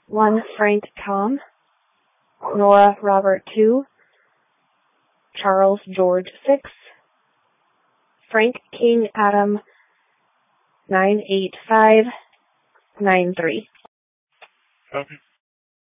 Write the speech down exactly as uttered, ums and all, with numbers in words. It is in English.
one Frank Tom, Nora Robert two, Charles George six, Frank King Adam nine eight five nine three. Copy.